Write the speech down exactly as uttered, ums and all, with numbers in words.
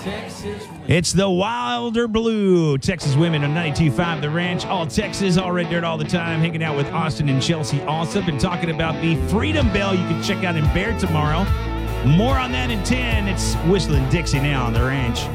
It's the Wilder Blue Texas Women on ninety-two point five The Ranch. All Texas, all Red Dirt all the time. Hanging out with Austin and Chelsea Alsop and talking about the Freedom Bell you can check out in Bear tomorrow. More on that in ten. It's Whistling Dixie now on The Ranch.